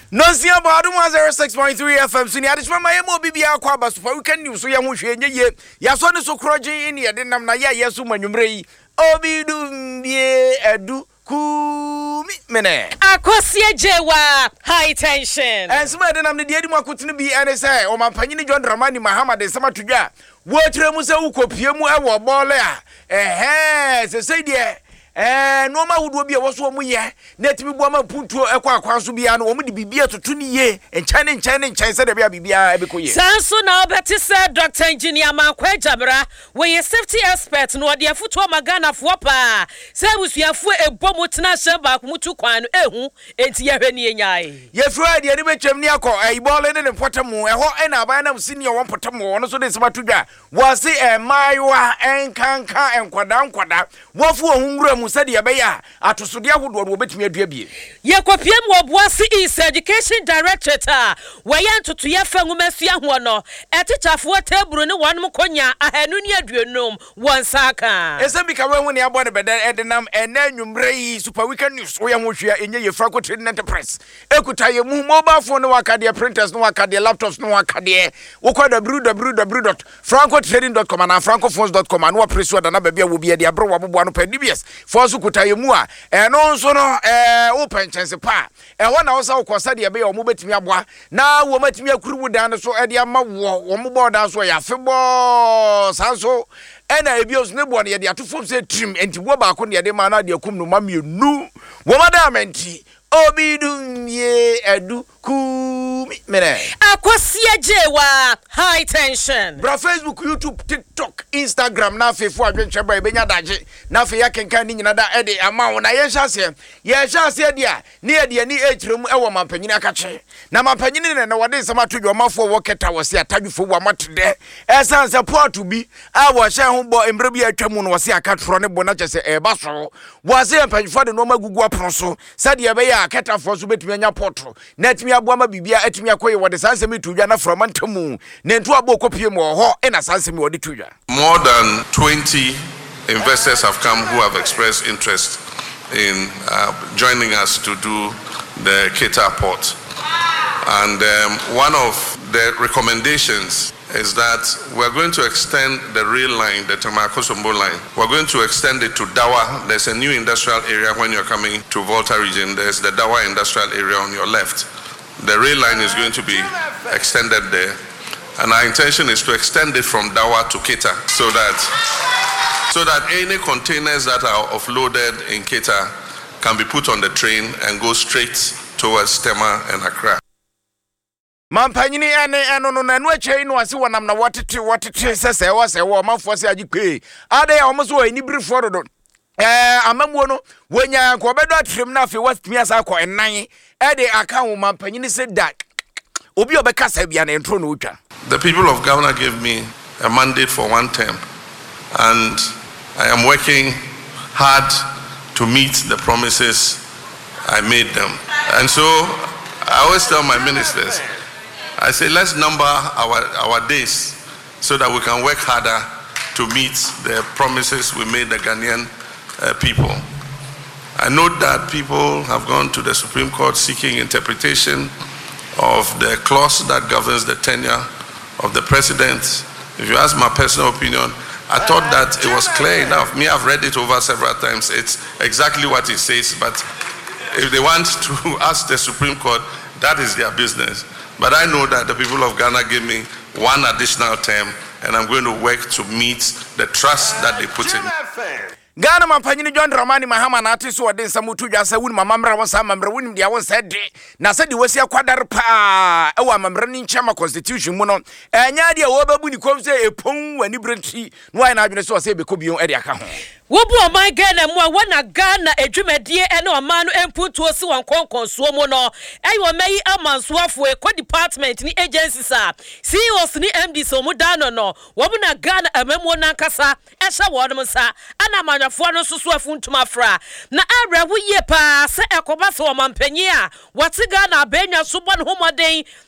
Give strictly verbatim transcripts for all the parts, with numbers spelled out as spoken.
No see about one oh six point three F M. So ni adishma ma yemo bibia kwa ba super weekend news so ya ho hwe nye ye. Ya so ne so kroje in ye denam na ya yesu manwumre yi. Obi du bie edu ku mi mene. Akosie jewa high tension. En so ma denam ne de adi mu akotene bi ene say o mampanyi ni John Dramani Mahama de sama tudwa. Wo tire mu se ukopie mu e wo bole a. Eh se se de Eh no ma wudo bia wo so mu ye na timi bo ma puntuo ekwa akwa so bia no wo mu di bibia totu ni ye enchane enchane enchane se de bia bibia ebekoye sanso na obeti se Doctor Engineer Mankwa Jamra we safety expert no de afuto magana fo pa se busuafo ebomu tena hye ba mutu kwan no ehu enti ye hwani enyae ye fura de ne betwam ni akọ ayibole ne ne potamu eho e na aban na senior won potamu no so de se batudwa wo se e maiwa enkanka enkwada enkwada wo fu ohunwura mu sade ya atosode ahodo wo betumi adua bie ye kopiem wo Boase East Education Directorate a we ya ntoto ye fa nwumasua ho no etichafo teburu ne wonum konya ahanu ni aduonum won saka esembi ka we hu ne abo ne beda edenam ena nwumre yi super weekend news wo ya ho hwia enye ye Franco Trading Enterprise ekuta ye mu mobile phone no wakade printers no wakade laptops no wakade wo kwa w w w dot franco trading dot com and francophones dot com and wo preso da na ba bia wo bia de abro wo bobo no pa D B S Fosu kutayemu a eno nso no eh open chance pa e wona wo sa ukosa de be yo mo betimi aboa na wo matimi akurubu dan so e de ama wo wo mo boda so ya febo sanso ena ebios ne bo ne de atofo se trim enti wo ba ko ne de ma na de akum no mamienu wo madamenti obidum ye edu ku mene akosie jewa high tension bra Facebook, YouTube, TikTok, Instagram na fefo adwenche ba ebenya daje na fe yakenkan ni nyina da ede ama wo na ye hyase ye hyase dia ne ye de ni echirem e wo mampanyini akache na mampanyini ne na wode sama todwo mafo wo keta wo se atadwufo wo matede esan support bi a wo hye ho bo emre bi atwamu no wo se akatoro ne bo na chese e ba so wo se empanyifo de no magugu apro so sade ye be ya keta fo so betumi anya poto na timi aboa ma bibia atimi akoye wo de sansemi tudwa na fromantamu ne nto abo kopie mu ho e na sansemi wo de tudwa. More than twenty investors have come who have expressed interest in uh, joining us to do the Keta port. And um, one of the recommendations is that we're going to extend the rail line, the Tamakosombo line. We're going to extend it to Dawa. There's a new industrial area when you're coming to Volta region. There's the Dawa industrial area on your left. The rail line is going to be extended there. And our intention is to extend it from Dawa to Keta so that so that any containers that are offloaded in Keta can be put on the train and go straight towards Tema and Accra. Mampanyini ene eno no na no achei no ase wonam na wotete wotete sese wo se wo manfo se agikwe ade ya omoso ani brifo dodo eh amamuo no wonya ko bedo atrem na afi watimi asa ko enan ede aka wo mampanyini se da obi obekasa bia na entro no utwa. The people of Ghana gave me a mandate for one term, and I am working hard to meet the promises I made them. And so I always tell my ministers, I say, let's number our, our days so that we can work harder to meet the promises we made the Ghanaian uh, people. I note that people have gone to the Supreme Court seeking interpretation of the clause that governs the tenure of the president. If you ask my personal opinion, I thought that it was clear enough. Me, I've read it over several times. It's exactly what it says, but if they want to ask the Supreme Court, that is their business. But I know that the people of Ghana gave me one additional term, and I'm going to work to meet the trust that they put in me. Ghana mampanyini John Dramani Mahama na ati so de nsamu tudwa sa wuni mamamra won sa mamra wuni dia won sa de na sa de wasi akwadar pa e wa mamra ni nchama constitution mu no enya de wo babu ni kom se epon wani brenti no ai na adwene so se be ko bion e de aka ho wobu o my Ghana mu a wona Ghana edwumadie ene o man no emputuo si won konkonso mu no ayo meyi amansoafo e ko department ni agencies a C E Os ni M Ds o mu dano no wo bu na Ghana amamu na nkasa e hye wodum sa ana amanyafo no susu afuntuma fra na awra wo ye pa se ekoba so mampanyi a wate Ghana abenya so bon homoden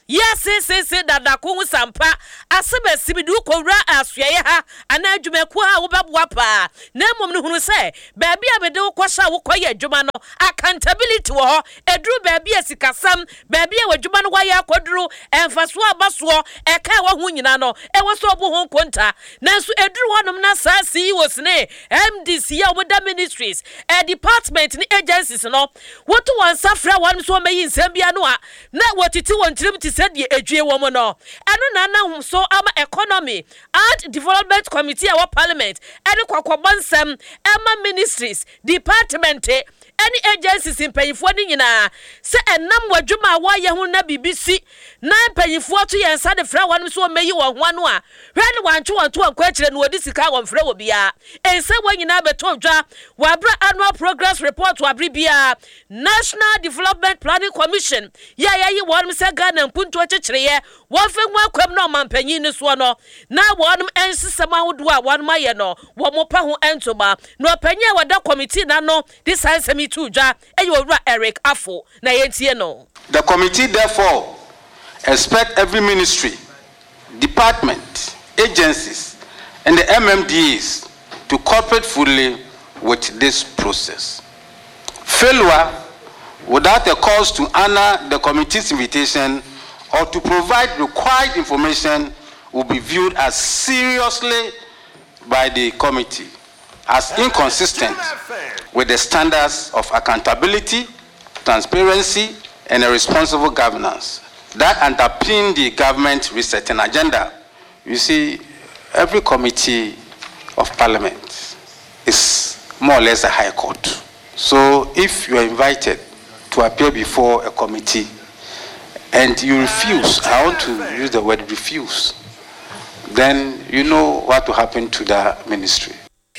yes yes yes dada ko sampa asebe sibidu kowra asua ha ana adwumaku a wo beboa pa na mom no hunu se baabi abede wo kwasha wo koye adwuma no accountability wo ho eduru baabi asikasam baabi a wadwuma no waya akoduru emfaso abaso eka wo hu nyina no e wo so bo ho konta nanso eduru honom na sa C E Os ne M D C ya woda ministries e department ni agencies no woto wan safra wan so mayi nsambia no a na wotiti won tirim ti se de adwie wo mo no eno na na hum so ama economy and development committee our parliament ene kwakwabonsam ema ministries department any agencies in payifo ni nyina se enam wadwuma wa ye hu na B B C na payifo to ye nsa de fra wan so mayi wo ho ano a hwe ne wancho wanto an kwakire no odi sika won fra wo bia ense wa nyina beto dwa wa bra annual progress report wa bri bia National Development Planning Commission ya ya yi won se Ghana mpuntu akekere ye wo fe nwa kwam na omampanyin ni so no na won ensesema wodo a won maye no wo mo pa ho entoba no panya wada committee na no this answer Tuja, Eric Afo, na yentie no. The committee therefore expect every ministry, department, agencies, and the M M Ds to cooperate fully with this process. Failure without a cause to honor the committee's invitation or to provide required information will be viewed as seriously by the committee as inconsistent with the standards of accountability, transparency, and a responsible governance that underpin the government resetting agenda. You see, every committee of parliament is more or less a high court. So if you are invited to appear before a committee and you refuse, I want to use the word refuse, then you know what will happen to the ministry.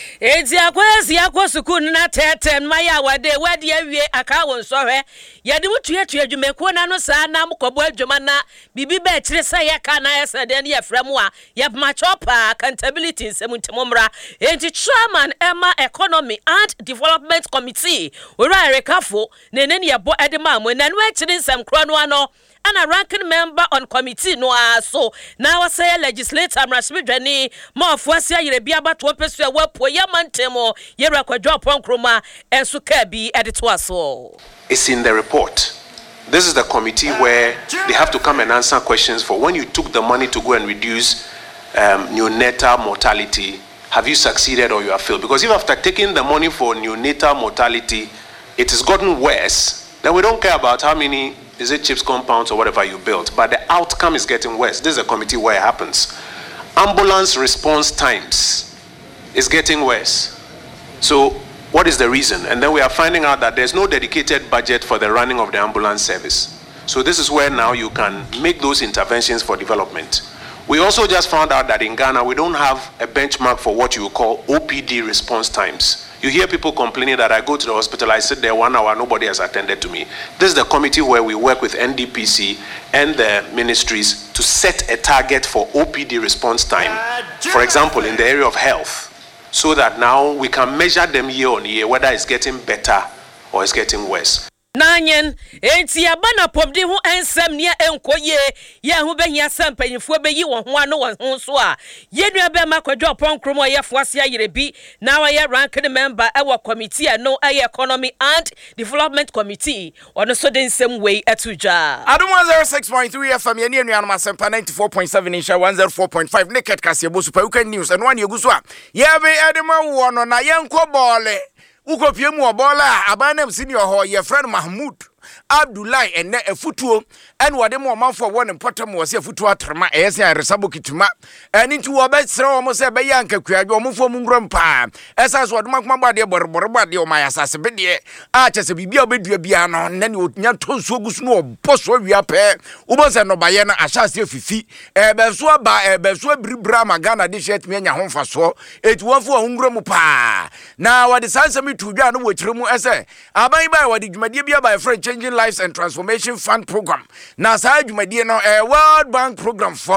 Ezi akwezi yakwo sukun na tete maya wade wade awie aka won sohwe yede mutu atu adwumaku na no saa na mkobo adwuma na bibi ba kire sa yaka na yesede ne yefremu a yebma chopa accountability semuntemomra enti chairman Emma Economy and Development Committee ora rekafo nene ne yebo edema mo na no akire nsem kro no ano and a ranking member on committee no so now I say legislator Mrasmidwani more fuasia yire bia ba to pesu e wapo ya mantemo yere kwadwo ponkroma enso ka bi edito aso. It's in the report. This is the committee where they have to come and answer questions for when you took the money to go and reduce um, neonatal mortality. Have you succeeded or you have failed? Because if after taking the money for neonatal mortality, it has gotten worse, then we don't care about how many, is it chips compounds or whatever you built, but the outcome is getting worse. This is a committee where it happens. Ambulance response times is getting worse. So what is the reason? And then we are finding out that there's no dedicated budget for the running of the ambulance service. So this is where now you can make those interventions for development. We also just found out that in Ghana, we don't have a benchmark for what you call O P D response times. You hear people complaining that I go to the hospital, I sit there one hour, nobody has attended to me. This is the committee where we work with N D P C and the ministries to set a target for O P D response time, for example, in the area of health, so that now we can measure them year on year, whether it's getting better or it's getting worse. Nanyen enti abana pomdi hu ensem nia enkoye ye hu behia sampanyifo beyi wo ho ano wo ho so a ye nua be makwadwo ponkromo ye foase ayerebi na wa ye ranking member e wo committee no e economy and development committee ono so den nsem wei atujwa Adom one oh six point three F M ye ne nua no masempa ninety-four point seven insha one oh four point five naked kase bo super weekend news and one ye guso a ye be edema wo no na ye nko bole ukopie mu obola abanam senior ho ye friend Mahmoud Abdullahi enne efutuo en wode mo manfo won important wo se efutuo atrema ese aresabo kituma eni nti wo be sere wo se be yanka kuadwo wo mfo mu ngrom pa esa so wode makoma bade borbor bade o mayasase bede a chese bibia obedua bia no ne ne onya tonso gusu no oboso wia pe wo se no baye na ahyase fifi e be so ba e be so bribra magana de shet me nya ho mfaso eti wo fo wo ngrom pa na wode sansemi tudwa no wo kiremu ese aban ba wode dwumade bia ba friend Changing Lives and Transformation Fund Program. Na sa dwumadie no a World Bank program for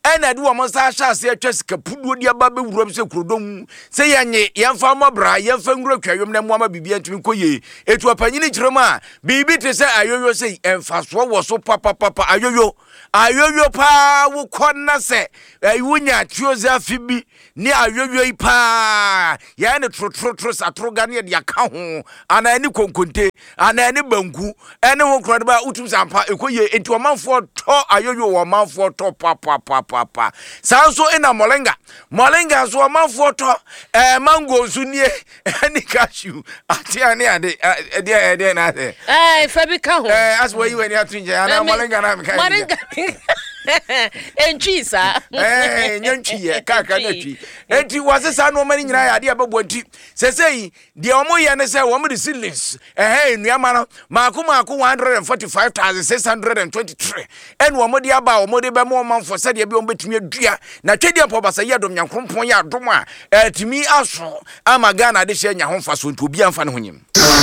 ena de wo mo sa hya se atwa sika puduo dia ba be wuram se krodom se yenye yemfa mobra yemfa nguro twawem na mo ama bibia ntimi koye etu apanyini kiroma a bibi te se ayoyo se emfa so wo so papa papa ayoyo ayoyo pa wo konna se wunya tioza fibi ni ayoyo ipa ya ne tro tro tro satroga ne de aka ho ana ni konkonte ana ni banku ene ho krode ba utum sampa ekoye enti o manfo to ayoyo wo manfo to papa papa papa sanso ina molenga molenga so o manfo to eh mango sunie ani cashew ati ani ade ade ade na ade eh fabi ka ho eh aswo yi wani atunje ana molenga na me ka molenga enchisa eh nyanchiye kaka natwi enti wasesa no mani nyina ya de ababo anti sesei de omo ye ne se wo mo de silins eh enuama no maako maako one forty-five thousand six hundred twenty-three en wo mo de aba wo mo de be mo manfo se de be wo betumi adua na twedi ampo basa ye dom nyankrompon ya dom a etimi aso ama Ghana de hye nya ho mfa so nto obi amfa ne honyem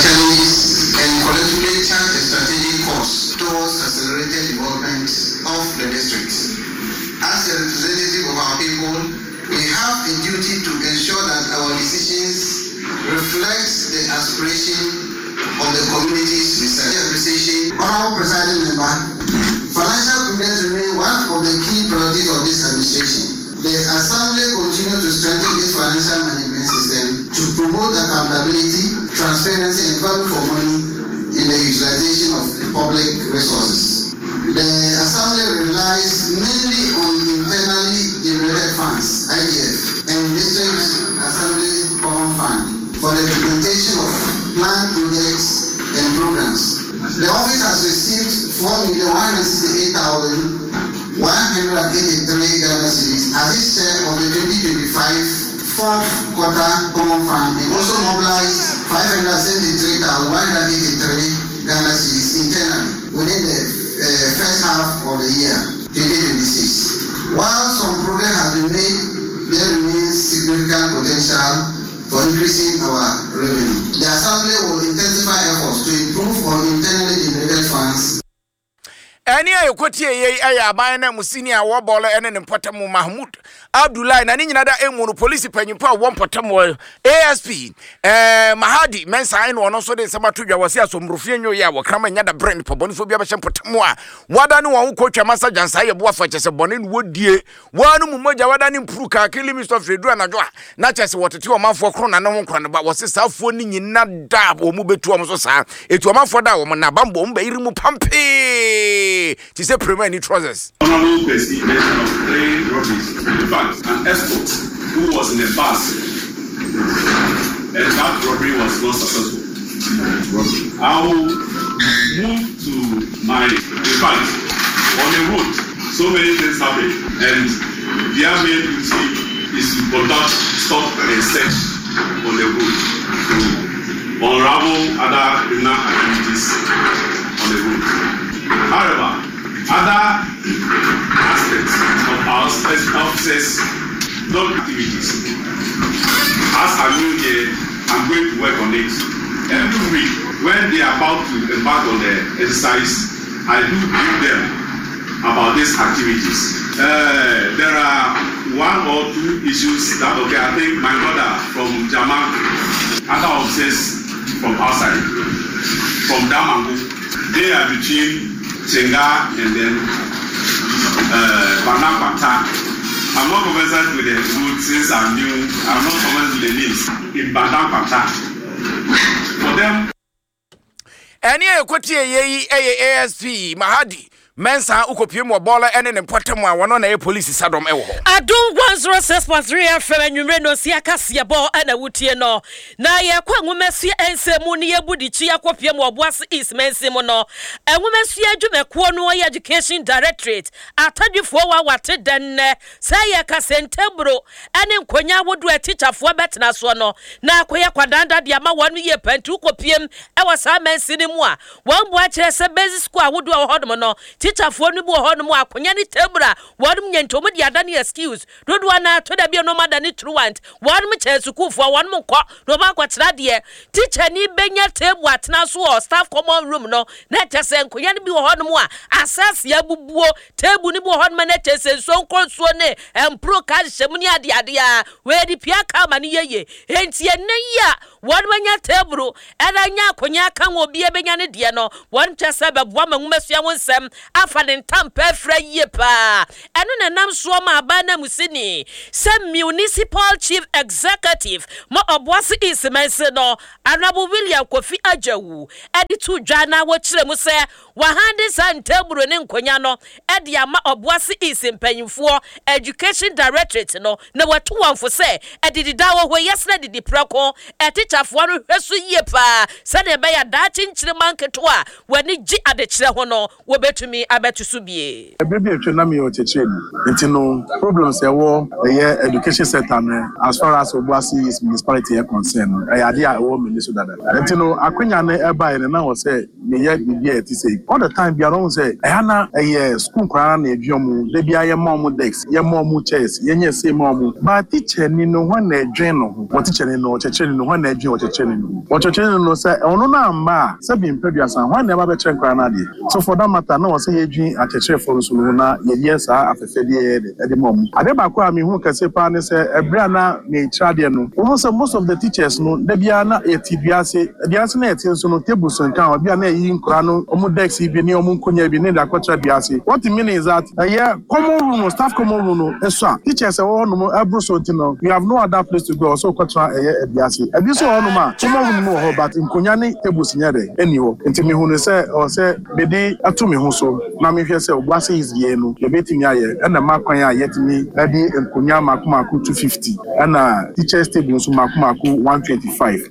and collectively chart a strategic course towards accelerated development of the district. As a representative of our people, we have a duty to ensure that our decisions reflect the aspiration of the communities we serve. Appreciation. Honorable Presiding Member, financial prudence remains one of the key priorities of this administration. The Assembly continues to strengthen this financial management system to promote accountability, transparency, and value for money in the utilization of public resources. The Assembly relies mainly on internally generated funds, I D F, and District Assembly Common Fund for the implementation of planned projects and programs. The office has received four million one hundred sixty-eight thousand one hundred eighty-three Ghana cedis as its share of the twenty twenty-five fourth quarter common fund, and also mobilized five hundred seventy-three thousand one hundred eighty-three Ghana cedis internally within the uh, first half of the year twenty twenty-six. While some progress has been made, there remains significant potential for increasing our revenue. The Assembly will intensify efforts to improve on internally generated funds. Any ayokoti ye ayaban na musini a wo bolo ene ne potamu Mahmoud Abdullah na ni nyina da emu police panyimpo a wo potamu A S P eh Mahadi mensa ene ono so de semato dwa wase asomrofie nyo ye a wo krama nya da brand pobonifo bia be hye potamu a wada ne wo kotwa masa jansa ye bo afa chese bone ne wodie wanu mu moja wada ne mpuru ka kili Minister of Trade na dwa na chese wotete o manfo kro na ne ho kro ne ba wose safo ni nyina da o mu betu o mo so sa etu o manfo da wo na bambo mo ba iri mu pampe to say premier any trousers. Honorable President of Trade Robberies, in fact, an escort who was in a bus and that robbery was not successful. I will move to my, in fact, on the road, so many things happen, and their main duty is to conduct stop and search on the road to unravel other criminal activities on the road. However, other aspects of our special officers' non-activities, as I know here, I'm going to work on it. Every week, when they are about to embark on the exercise, I do brief them about these activities. Uh, there are one or two issues that, okay, I think my brother from Jama, other officers from outside, from Damango, they are between Chenga and then uh, Banapata. I'm not conversant with the route since I'm new. I'm not conversant with the names in Banapata. For them. Any equity A S P Mahadi. Mensa ukopie mo bola ene ne potem a wono na e police sadom ewo Adom one oh six point three F M nwumre no sia kase bo ana wutie no na ye kwa nwumesu ensemu ne yebudichi akopie mo oboase East Mensem no enwumesu adwumekuo no ye Education Directorate atadwefo wa wate den say ye kasentebro ene nkonya wodo a teacherfo betena so no na akoye kwadanda de ama wonu ye pantu kopiem e wasa Mensem mu a won bo a kire se basic school wodo a hodom no teacher for no bo ho no mo akonya ni tebra wonum nyentom de adane excuse dodo na to da bia no madane truant wonum che school for wonum kɔ no ba kwatra de teacher ni benya table atena so or staff common room no na tese nkonya ni bi ho no mo a asas ya bubuo table ni bo ho no na tese so nkonso ne empro ka hyem ni ade ade a we di pia ka ma ni yeye enti ene ya wonum nya table era nya akonya kan obi e benya ne de no won tese beboa ma nwumasua wonsem afa ne ntampa fra yie pa eno na nam so ma aba na musini se municipal chief executive mo Obuasi East mense no Honorable William Kofi Ajawu edi tu dwa na wo kire mu se wa hande san table ne nkonya no edi ama Obuasi East mpanyimfo education directorate no na watu wanfo se edi dida wo ho yesna didi preko etichafo no hweso yie pa se ne be ya da chinkire manketo a wani gi adekire ho no wo betumi abetu so bie ebebi etwe na me o cheche nti no problems e wo e education sector no as far as Obuasi East municipality is concerned e ade a wo me so dada nti no akwanya na e ba ene na wo se me ye bibi e ti say all the time bia no say e na e school kwara na eduomu de bia ye mom desk ye mom chairs ye nye say mom ba teacher ni no ho na edwen no wo teacher ni no cheche ni no ho na edwen wo cheche ni no wo cheche ni no say ono na mba se bi mpedua san ho na ba be chen kwara na de so for that matter no wo say edwen a cheche for so na ye yes a afefede ye de mom ade ba kwa me hu kase pa ne say ebra na me trade no wo say most of the teachers no de bia na e ti bia se bia se na e ti so no table so nkan bia na yi nkura no omo desk bi ni omo nkonya bi ni da kwacha bia se what mean is that uh, yeah common room no staff common room no eso teachers e wo no abro so ti no we have no other place to go so kwacha e bia se e bi so wo no ma common room no ho but nkonya ni table si nyade eni ho enti me hu no say o say be dey atu me hu so na me hwe say Obuasi is ye no ye betimi aye e na makwan a yetimi e dey nkonya makomaku two fifty e na teachers table so makomaku one twenty-five.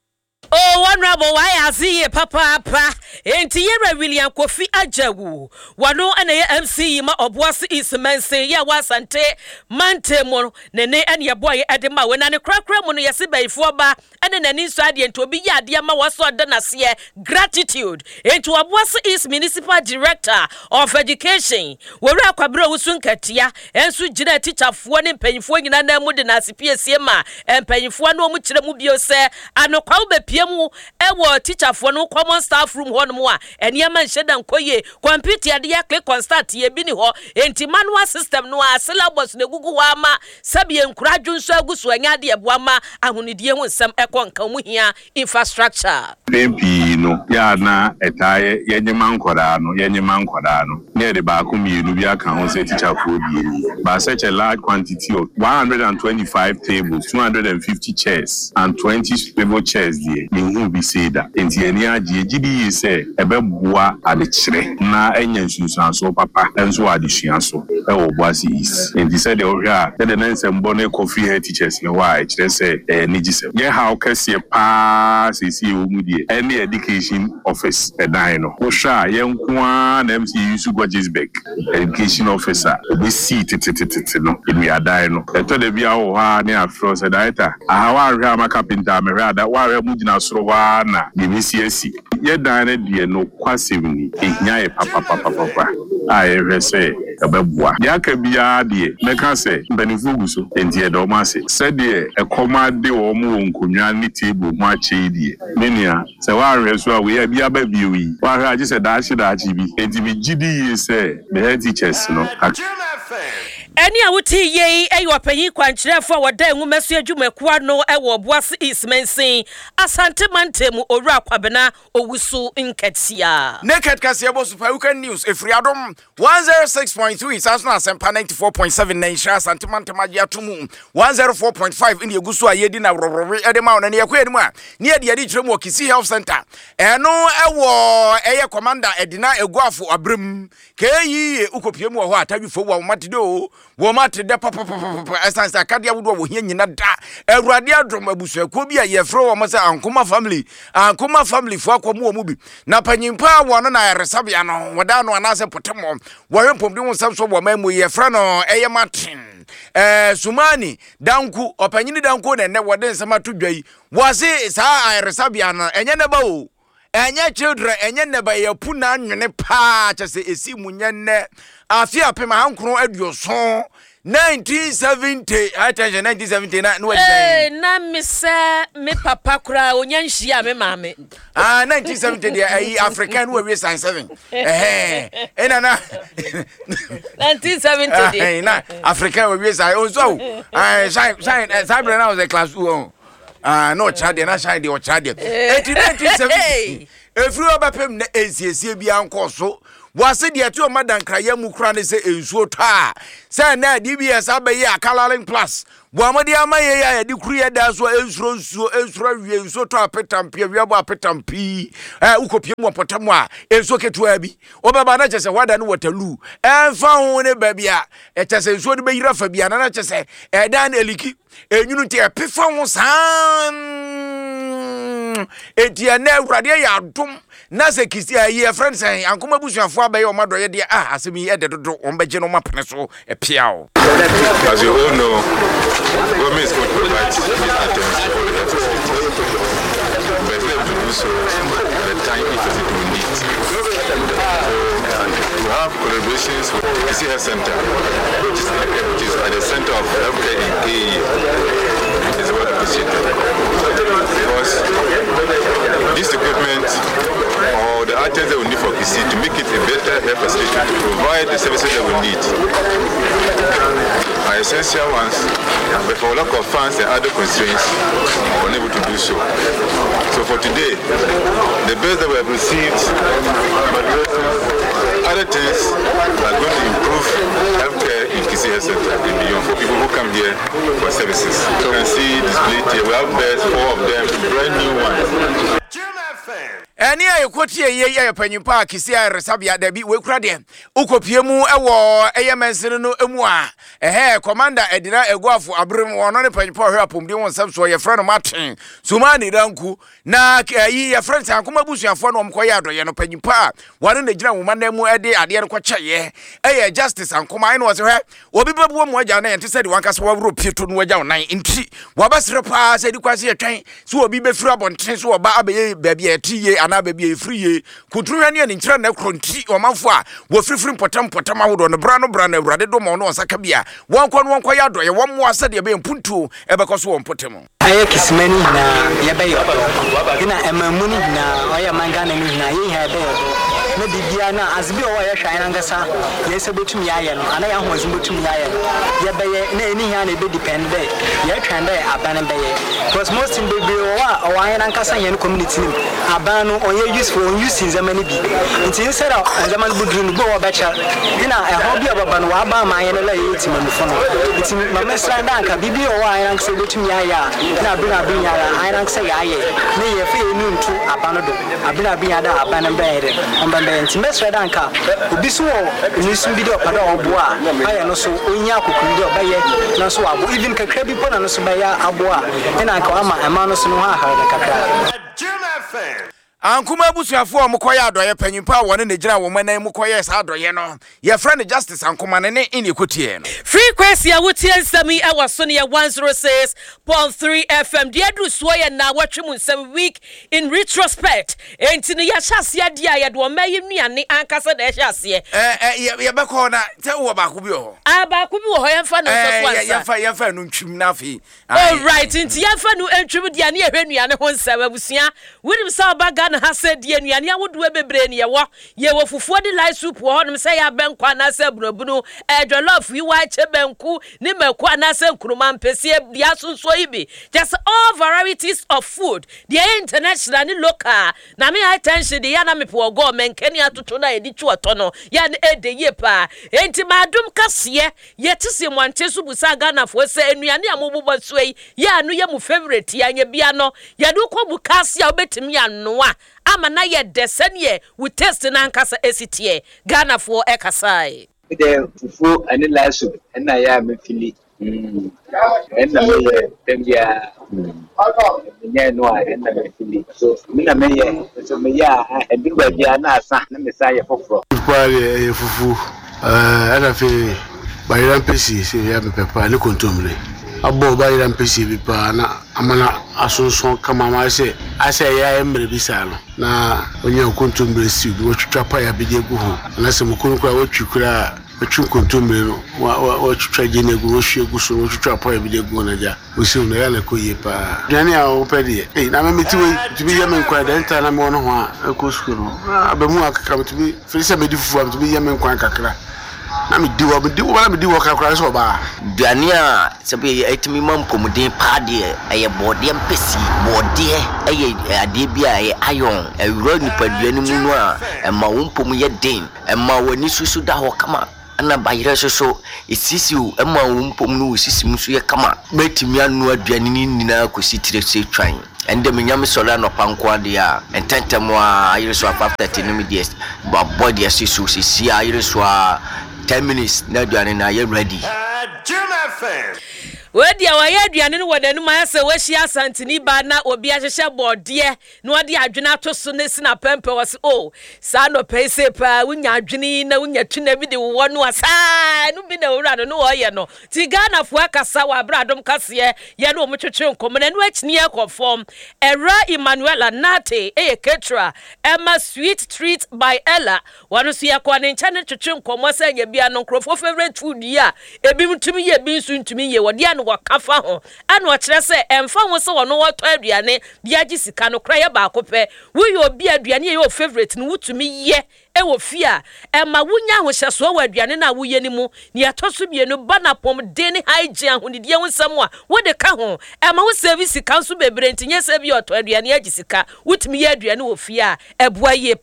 Oh, honorable, why I see papa pa enti yere William Kofi Ajawu wano ene ye M C ma Obuasi East mense ya wasante mante mo ne ne ene ye boy edema we na ne krakra mo no yesi baifo ba ene nani so ade enti obi ya ade ma waso de na se gratitude enti Obuasi East Municipal Director of Education we ra kwabra wusu nkatia ensu gina teacher fo ne mpanyifo nyina na mu de na asipiesie ma mpanyifo na omu kire mu bio se anokwa obepie mu ewo teacher for no common staff room ho no mo a eniema nheda nkoye computer de ya click on start ye bi ni ho enti manual system no a syllabus ne gugu wa ma sabie nkura dwunso aguso anya de eboa ma ahonidie ho nsem ekonka mu hia infrastructure pempi no ya na etaye yenyema nkora no yenyema nkora no ne de ba ko mienu bi aka ho se teacher for bi ba such a large quantity of one hundred twenty-five tables, two hundred fifty chairs and twenty swivel chairs there you be say that enti eni age gidi say ebeboa adekire na enya nsunsan so papa enso adesua so e wo Obuasi East enti say the ohia the nsem bo ne coffee head teachers ne wa e kire say eh nigise ye how kase pa sisi o mu die any education office edan no wo sha ye nkoa na M C Yusu Gojisbeck education officer we see titititi no we adan no eto de bia wo ha ne afro say director aha wa hwe ama carpenter me hwe ada wa hwe mu gina soro wa na ni C S C ye dan ne die no kwasemi ehnya ye papa papa papa ai hwe say ebeboa ya ka bia de meka say mbanifu guso enti e do ma say say de ekoma de wo mu nkonwa ni table mu ache die menia say wa hwe so a we ya bia ba bi wi wa hwe age say da chi da chi bi enti bi gidi ye say the head teachers no Eni a wuti ye eyo panyin kwankirefo woda enwumasu adwumakuwa no ewo Obuasi East mensin asante mantemu owura kwabena owusu nkatia Naked Kasia bo Super Weekend News efriadom one oh six point three Sasna Asempa ninety-four point seven Nansha asante mantema atumu one oh four point five indi egusu ayedi na rorore edema ona ne yakwa enimu a ne ade ade tremu Okisi Health Center eno ewo eye commander edina eguafo abrem keyi ukopiemu ho atadwufo wo matedo wo mate de papa papa essence akadia wodo wo hia nyina da awurade adrom abusuako bi a yefro wo mase ankoma family ankoma family fo akomo wo mu bi na panyimpa wo no na yaresabia no woda no anase potemo wo hempom de wo sam so wo mamu yefra no eye matin eh Sumani danku opanyini danku ne ne wode nsama to dwai wo se saa yaresabia no enye ne ba o Enya children enya neba ye puna nwene pa cha se esi munye ne afi apema hankro aduoso nineteen seventy attention nineteen seventy na no eh na me se me papa kura onyanhia me mame ah nineteen seventy dia ai African we we sign seven eh eh na na nineteen seventy eh na African we we sign also ah sign sign cyber now the class two ah no chade na shine the chade nineteen seventy efri obapem na ensiesie bia nkoso wase de atu madan kraya mu kura ne se ensuo ta se na D B S abaye akalaling plus boamode amaye ya de kuru ya da so ensuro nsuo ensuro wie ensuo to apetampi wiabo apetampi eh ukopie mu potamu a ensuo ketu abi obaba na chese wada no watalu enfa ho ne ba bia e chese ensuo de beyira fa bia na chese e dan eliki enyunu te epefa ho san etia na awrade ya dum na se kisi ayi friends en ankoma busuafo abaye o madoye de ah asemi e de dodo on beje no mapene so e piao. As you all know, government is going to provide these items for the health facilities, but it's able to do so at the time if it will need. And we have collaborations with the K C Health Center, which is, which is at the center of healthcare in K E. It's well appreciated because this equipment or the items that we need for K C to make it a better health facility to provide the services that we need are essential ones, but for lack of funds and other constraints, we're unable to do so. So for today, the best that we have received, but other things are going to improve healthcare in K C Health Center and beyond for people who come here for services. You can see displayed here, we have beds, four of them, brand new ones. Eni ayekotie ye ye panyimpa Kisi a resabia da bi we kura de ukopie mu ewo eyemensene no emu a ehe commander Edina Eguafo abrem wono ne panyimpa hwe apomdi won sabso ye frɛ no Martin Sumani Ranku na yi ye frɛ sankoma busuafo no omkoye adoye no panyimpa ware na gina woma na mu ede ade no kwakyeye eye justice ankoma ai no wo se hwe obi babuo mu agya na yente se de wankasa wawro pieto no agya nan nti wabasre pa se di kwase yetwen so obi be fira bonten so oba abeye baabi etiye na baby free kutruhwa ne nkyira na kronti omanfo a wo frifiri potam potam ahodo no bra no bra na awrade do mo no osaka bia wonko no wonko ya do ye wonmo asa de be mpuntu e be koso won potem aye kismani na ye be yo ina emamuni na oya mangana ni na ye ha be na bibia na azbi o ya hwan angasa ye se botum ya ye no ana ya ho azum botum ya ye ye be ye na eni ha na be depend be ye twan be aban be ye because most in be o wa o wa angasa ye no community ni aban no on ye useful on use in zamani bi nti instead of zaman budru no go wa becha ina e ho bi ababa no wa ba ma ye no la ye ti mamfo no nti mama sra nda anka bibi o wa angasa botum ya ya na abina abin ya ya angasa ya ye ne ye fe enu ntu aban no do abina abin ya da aban be ye de nti mesre danka obi so ni sum bi de opada oboa aye no so onya akokuru de obaye na so abo even kakra bi pona no so baya aboa ina anka ama ama no so no ha ha kakra Ankuma busuafo omkoye adoye panyimpa wone ne gina wo manan mukoye sa adoye no ye friend justice ankuma ne ne inekotie no frequency a wotie nsami e waso ne one oh six point three F M de adu so ye na watwemu nsam week in retrospect enti ne ya hyase ade a ye de o maye nuane ankasa de hyase eh eh ye be ko na te wo ba ko bi ho a ba ko bi wo ho ye fa no so so ansa ye fa ye fa no ntwim na afi all right enti ye fa no ntwim de ne ye hwe nuane ho nsam abusua wonim sa baga na ha said ye nuane awodo bebre ne ye wo ye wo fufuo de light soup wo honom say ya benkwa na sa bunobunu e jollof yi wa che benku ni mekwa na sa nkruma mpese dia sonso ibi just all varieties of food the international ni local na me attention de ya na me po go menkani atoto na edi twoto no ya na ede ye pa enti madum kase ye tese mwante so busa Ghana fo se enuane amobubo suei ya no ye mu favorite ya nya bia no ye do ko bukase a obetimi anoa ama na ye desenie we test na nkasa esitie Ghana fo ekasai de fufu ani lasu na ya me fili mm enna me tembia nya no a enna me fili so me na me ye so me ya edigba bia na asa na me sa ye foforo kwale ye fufu eh ana fe bayiran pesi se ya me pepa ni kontomre abo bayiran pesi bi pa na amana asunsun kama ma se ase ya emre bi sa no na onye kontombre si bi wo twitwa pa ya bidi egu ho na se mukuru kwa wo twikura atwu kontombre no wo twitwa je na egu wo hwe egu so wo twitwa pa ya bidi egu na ja wo si no ya na koye pa duane a wo pede eh na me meti we tibi ya me nkwa da nta na me wono ho a ko skuru abamu akaka metibi felisa me di fufu am tibi ya me nkwa kakra na me di wo me di wo na me di wo kakra so ba duane a sebe etimi mam komuden pa de eye bode mpesi bode eye ade bia eye ayon ewuro nipa duane mu no a ema wo mpom ye den ema wani susu da ho kama na bayire soso esisi o ema wo mpom no esisi mu so ye kama betimi anu aduane ni nyina kosi tire se twan ende menyam sola no panko ade a ententemo a ayire so after thirty minutes ba body esisu sisi ayire so ten minutes na aduane na ye ready Wedi awaye aduane no wadanu ma se washi asantini ba na obi ahyehye bode no ade adwene atoso ne sina pempe wose oh sa no pese pa wunya adwene na wunya tuna bi de wo no asa no bi na wura no wo ye no ti Ghana fu akasa wa bradom kase ye no omtwetwe nkom na no akini ye konform Era Emmanuela Nate e Ketra Emma Sweet Treat by Ella wano so ye kwa ne ncha ne twetwe nkom asa nya bia no nkrofo favorite food ya ebi mtumi ye bi nsu ntumi ye wode wakafa ho anu akire se emfa ho se wono woto aduane bia gi sika no kra ye ba akopɛ wo ye obi aduane ye your favorite no wutumi ye e wo fia e ma wunya ho hyeso wa aduane na wo ye ni mu ne atoso bienu bana pom de ni hygiene ho didie ho nsam a wo de ka ho e ma wo service kanso bebre ntinye se bi oto aduane agi sika wutumi ye aduane wo fia e boa ye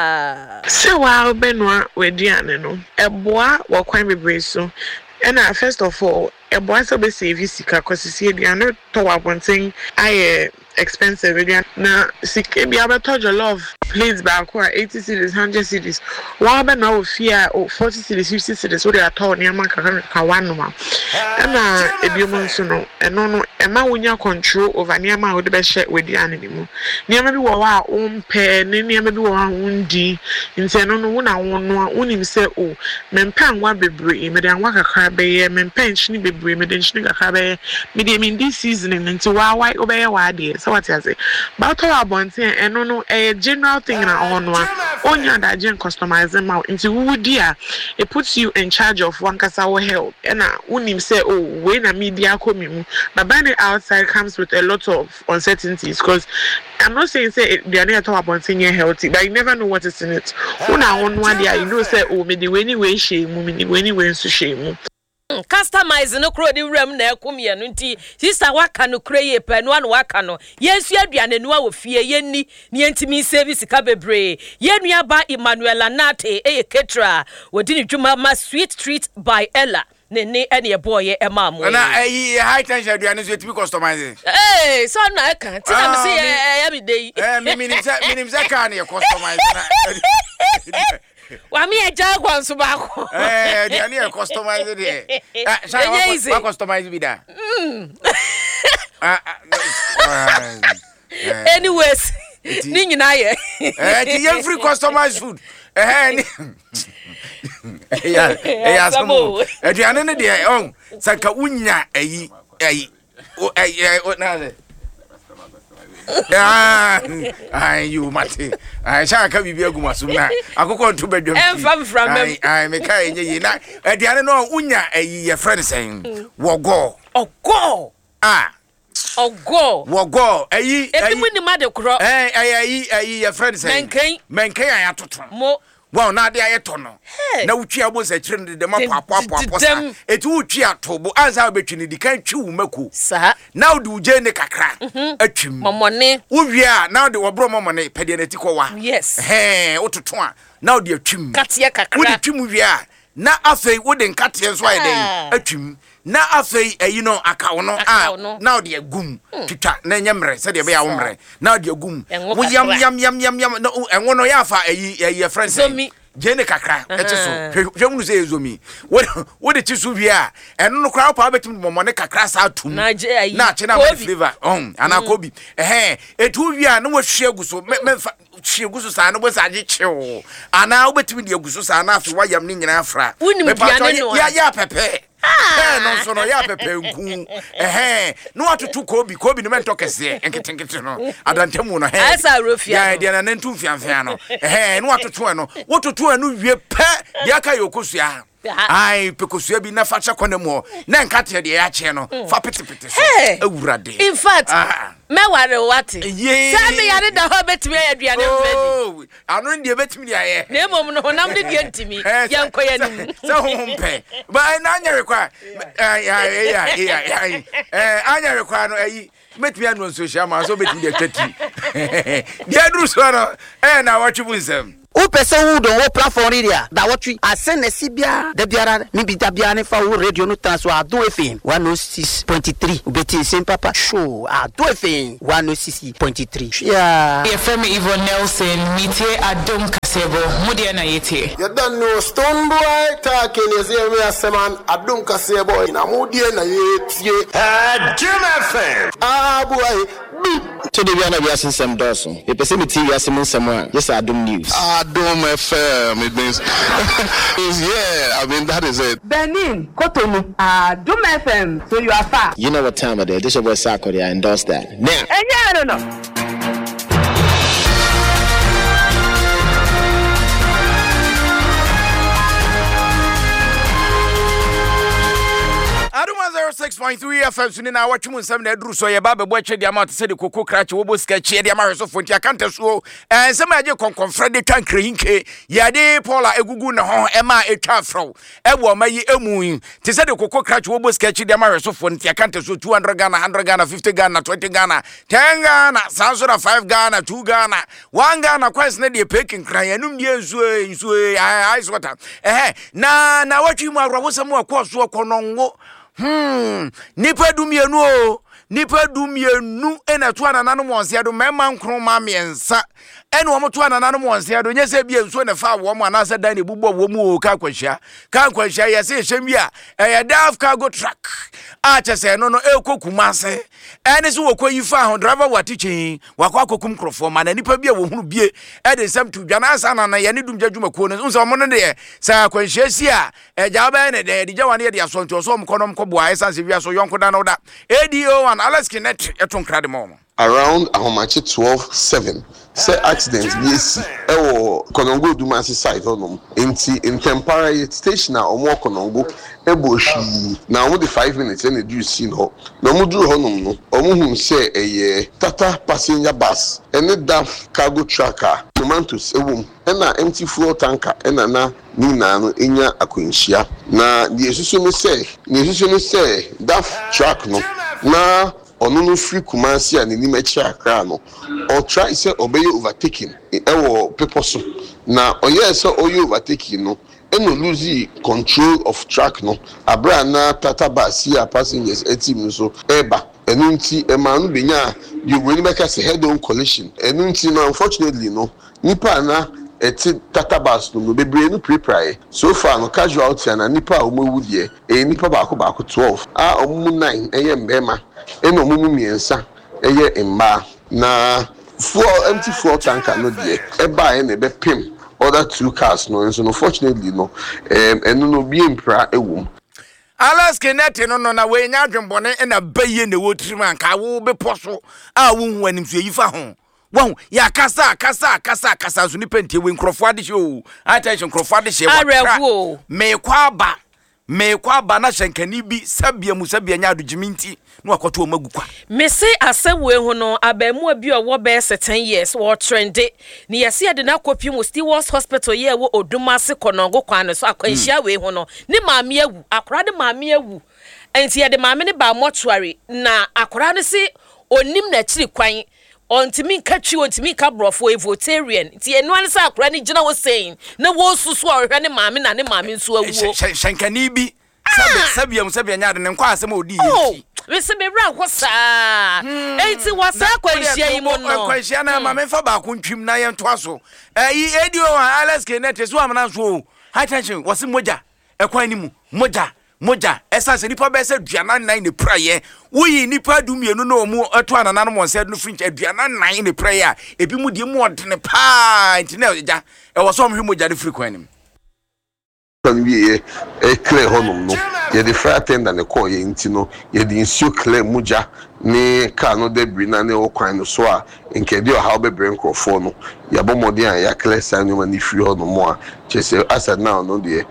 pa se wa obenua we aduane no e boa wo kwan bebre so and uh, first of all, a boy so be save sika cause see aduane to abonten aye expensive aduane na sika bi abeto jollof plates back or eighty cedis one hundred cedis wa be na ofia o forty cedis fifty cedis so they are told near man ka ka one no and uh ebiom nso no eno no e ma wonya control over near man wo de be share we aduane ni mu near ma bi wo wa o mpe ne near ma bi wo wa undi nti eno no wo na wo no wonim se o mempa anwa bebre me de anwa kakra be ye mempa nchini bebre me de nchini kakra be me de me this season nti wa wa obeye wa de so what you say but to abonten eno no e general thing na on one onya da gen customizing ma nti wo dia it puts you in charge of one kasa wo help and na unim say oh we na media komi mu but buying it outside comes with a lot of uncertainties because I'm not saying say they are not abonten healthy but you never know what is in it una on one dia you know say oh me the way anyway she mu me the way anyway so she mu customize no kro di wram na ekomie no nti sister waka no kro ye pa no an waka no yesu aduane no wo fie yenni ne ntimi service ka bebre yenua ba Emmanuela Nate e Ketra wodi ni dwuma ma Sweet Treat by Ella ne ne ene e boy e ma mo na eh high tension aduane so etibi customize eh so na e kan ti na me say eh ya me dey eh me minim say minim say kan e customize na wa mi e jagwa nso ba ko eh dia ni e customize de ah sai wa customize bi da ah anyways ni nyina ye eh ti ye free customized food eh ni eh ya samo eh dia ne de on saka unya ayi ayi o eh na ze ah ai you mate ai sha ka bibia gumasum na akoko nto badwam ai ai me ka enye yi na aduane no unya ayi ye friend sen wogo ogo ah ogo wogo ayi ebi mu ni ma de kro eh ayi ayi ye friend sen menken menken ay atoto mo wow na de ayeto no na wutwi abosa chire de mapo apo apo apo sa eti wutwi atobo ansa obetwi ni dikan twi wo maku sa na odi uje ne kakra atwim momone uwie a na odi wobro momone pede na ti kowa yes eh ototo a na odi atwim katia kakra wodi twim wie a na afei wodi nkate nso aye den atwim na afei ayi no akawo no a na odi agum twitwa na nyemre se de be ya womre na odi agum wo yam yam yam yam yam no enwo no ya fa ayi ayi friends zomi jene kakra eteso hwemu se ezomi wo de tisu wie a eno no kra pa betim momone kakra sa atum na je ayi na che na flavor on ana kobi eh etu wie a no wo hwe aguso me hwe aguso sa no bo sa je chewo ana wo betim de aguso sa na afi wayam ni nyina afra me pa ya ya pepe eh no so no ya pepe nku eh no atoto kobi kobi no mento kese enketenkete no adantemu no he asa rofia ya dia na ntu mfiamfia no eh no atoto no wototo no wie pe dia ka yokosua ai pekosua bi na facha konemu na nkate de ya che no fa pitipiti so awurade in fact me ware wate say me yare da ho betimi aduane mfedi anu ndie betimi dia ye na emom no honam de dia ntimi yankoya nim se ho mpe ba na anya rekwa ai ai ai ai eh anya rekwa no ayi metimi anu social ma so betimi dia twati dia duru so no eh na wachibu nsem o person who don wo platform area da watwi asene sibia da biara ni bi da biara ne fa wo radio no transfer ado F M one oh six point three ubeti sem papa show ado F M one oh six point three yeah F M Yvonne Nelson metie adom kasebo mudi na yete ya dan no stone boy ta kenezi me aseman adom kasebo na mudi na yete adom F M ah boy to the biana bi asensem doso e pese me T V asem nsem a yes adom news adom F M it means yeah I mean that is it Benin Cotonou adom F M so you are far you know what time it is this your boy Sarkodie I endorse that now eh no no zero six point three F M suni na watchmu nsem na eduru so ye ba be boche dia ma to se de koko krache wo bo ska chie dia ma hweso fonti akanta so eh nsem aje konkonfra de twan krenke ye de Paula egugu ne ho e ma etwa fro e wo ma yi emu te se de koko krache wo bo ska chie dia ma hweso fonti akanta so two hundred Ghana one hundred Ghana fifty Ghana twenty Ghana ten Ghana sansura five Ghana two Ghana one Ghana kwes ne de peking kran yanum die nsu nsu ai ice water eh na na watchmu agro sem akoso akonongo Hmm, nipa dumienu o, nipa dumienu ena tu anananu monsia do mema nkro ma miensa. Enu omo tu anananu monsia do nyese bia nso ne fa wo mo anasa dan ne bubo wo mu o ka kwahia. Ka kwahia yese ehwemia, eh daf cargo truck. A chese no no ekokuma ene so wokwa yifa ho driver watichi, wakwa akokum krofo ma na nipa bia wo hunu bie, e de sam tu dwana asa na na ye ne dum djadwuma ko no nso mo no de sa kwahia si a eja ba ne de de wane de aso nti so mo konom ko boa esanse bia so yonko da no da A D O one Alex Kinet eton krade mo around ahomachi twelve seven say accident B S C ewo Konongo Dumasi site honum enti intempore station a omo Konongo eboshi na omo de five minutes na do see no na omo duru honum no omo hu say eye Tata passenger bus ene daf cargo trucker tomatoes ewom ena empty fuel tanker ena na ni na no enya akwanhia na the esusu me say the esusu me say daf truck no na onu no free Kumasi and ni mechi akra no or try say obey overtaking e wo people so na oye say oye overtaking no eno lose control of track no abra na Tata bus here passengers etim so eba enu nti e ma no benya you really make us head on collision enu nti no unfortunately no nipa na eti Tata bus no bebre no prepare so far no casualty na nipa o mawudie e nipa ba ko ba ko twelve a omu nine eye mbema eno omu miensa eye mba na fuel empty fuel tanker no die e ba e na be pim other two cars no so unfortunately no em eno no bi empra ewum Alex Kinet no no na we nya adwembone na baye ne wotirima nka wo be poso a wo hu anim so yifa ho Won ya kasa kasa kasa kasa so ni pentie we nkrofo ade show attention nkrofo ade she wa me kwa ba me kwa ba na hyenkani bi sabia mu sabia nya adogiminti no akoto o magukwa me se asewe ho no abamu abi owo be ten years wo trende ni yesi ade na kopi mu Stewards Hospital ye wo Odumase Konongo kwan so akwanhia we ho no ni maame awu akora de maame awu enti ye de maame ne ba mortuary na akora ne se onim na chiri kwan ontimi kachi ontimi kabrofo evotarian ti enu ansa akora ni gina wo saying na wo susu ohwe ne maame na ne maame nso awuo shankani bi sabe sabe am sabe nya de ne kwa asem odi yi we se be ra ho saa enti wasa kwanhia yi mo no kwanhia na maame fa ba ko ntwim na ye nto so eh A D O Alex Kinet so amna so attention wase moja ekwan ni mu moja moja esa se nipa be se duana nine ne prayer wuyi nipa dumienu na omu eto anana no monse no frinch aduana nine ne prayer ebi mu die mu odene pa nti na ja e wo so omhwe moja de free kwan ni When we a clear honum, no, ye the fire attendant and the call ye intino, ye the insure clear muja, ne cano de brina ne o kind soa, in Kedio how be brain crofone, Yabomodia, ya clear sign you and if you no more. Just as I now know the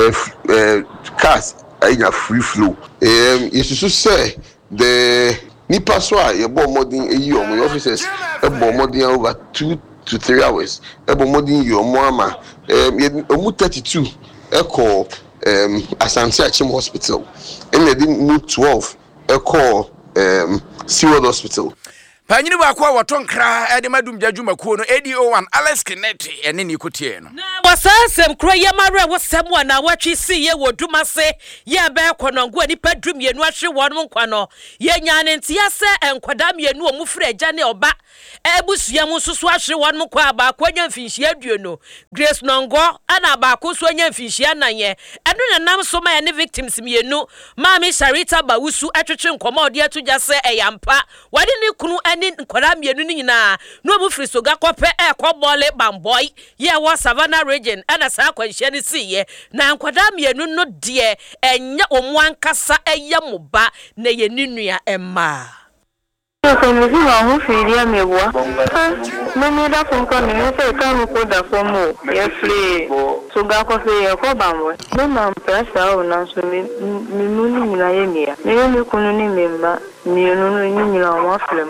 cars in a free flow. Um, you should say the Nipa soa, ye bomb modding a year, my officers, a bomb modding over two to three hours, a bomb modding your mama, um, ye thirty-two. Echo um Asante Achim Hospital and they didn't move twelve echo um Seward Hospital. Panyini ba kwa waton kra e de madum jadwuma kuo no A D O one Alex Kenneth ene ni kotie no. Wasasem kro ye mare wosem wa na watwi si ye woduma se ye be konongo ani padrum ye nu ahwe won nkwa no ye nyane ntia se enkwada mienu omu frɛ agya ne oba ebusua mu susu ahwe won nkwa ba kwanya mfinhia aduono Grace Nongo ana ba ko so anya mfinhia nanye eno na nam so ma ye ne victims mienu Mami Sharita Bawusu atwetwe nkoma ode atugya se eyampa wade ne kunu ani nkora mienu ni nyina no omu firi soga kope e kobole bamboy ye wa Savannah region ana sa kwanhia ne siye na nkora mienu no de enya omu ankasa eye moba na ye ninua emma. So me si wa hu firia meboa. Me me da fun ko ne se ka mu ko da fo mu. Ye free so ga ko fe ye ko bambo. Me ma pressa o na so me me nu ni na ye mia. Me me kunu ni me ma me nu ni ni na wa film.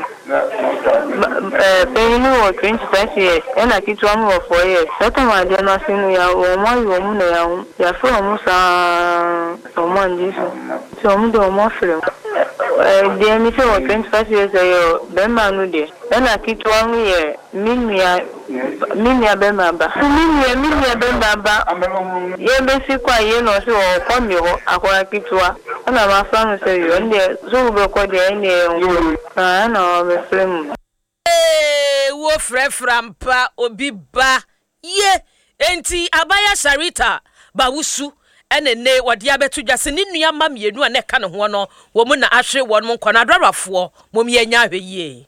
Eh pe ni o twenty-five years. E na kitu amu o four years. Sata ma de na sinu ya o mo yo mu na ya ya fo mu sa o mo ndi so. So mu do mo film. Eh de mi se o twenty-five years yo be ma nu de. E na kitu amu ye minia minia be ma ba. Minia minia be ma ba. Ye be si kwa ye no se o ko mi ho akwa kitu a. Na ma fa no se yo nde so be ko de ene ah na me film. Eh wo freframpa obi ba ye enti Abaya Sharita Bawusu ene ne wode abetudwase ne nua ma mienu a ne ka ne ho no wo mu na ahwe won mu nkwana adwarafo mom ye nya hwe ye.